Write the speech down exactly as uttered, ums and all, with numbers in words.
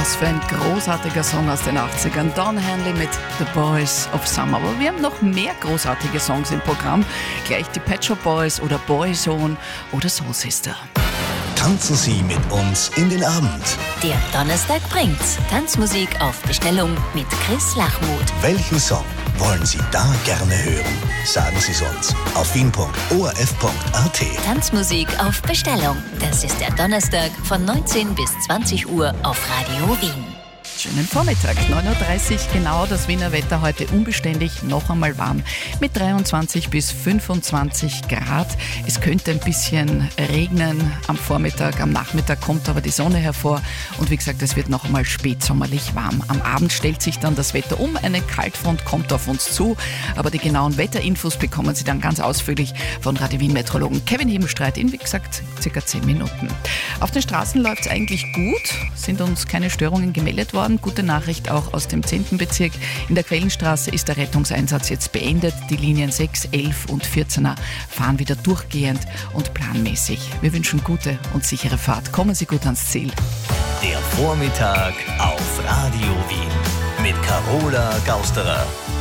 Was für ein großartiger Song aus den achtzigern. Don Henley mit The Boys of Summer. Aber wir haben noch mehr großartige Songs im Programm. Gleich die Pet Shop Boys oder Boyzone oder Soul Sister. Tanzen Sie mit uns in den Abend. Der Donnerstag bringt's. Tanzmusik auf Bestellung mit Chris Lachmuth. Welchen Song wollen Sie da gerne hören? Sagen Sie es uns auf wien punkt o r f punkt a t. Tanzmusik auf Bestellung. Das ist der Donnerstag von neunzehn bis zwanzig Uhr auf Radio Wien. Schönen Vormittag, neun Uhr dreißig genau, das Wiener Wetter heute unbeständig, noch einmal warm mit dreiundzwanzig bis fünfundzwanzig Grad. Es könnte ein bisschen regnen am Vormittag, am Nachmittag kommt aber die Sonne hervor und wie gesagt, es wird noch einmal spätsommerlich warm. Am Abend stellt sich dann das Wetter um, eine Kaltfront kommt auf uns zu, aber die genauen Wetterinfos bekommen Sie dann ganz ausführlich von Radio Wien Meteorologen Kevin Hebenstreit in, wie gesagt, circa zehn Minuten. Auf den Straßen läuft es eigentlich gut, sind uns keine Störungen gemeldet worden. Gute Nachricht auch aus dem zehnten Bezirk. In der Quellenstraße ist der Rettungseinsatz jetzt beendet. Die Linien sechs, elf und vierzehner fahren wieder durchgehend und planmäßig. Wir wünschen gute und sichere Fahrt. Kommen Sie gut ans Ziel. Der Vormittag auf Radio Wien mit Carola Gausterer.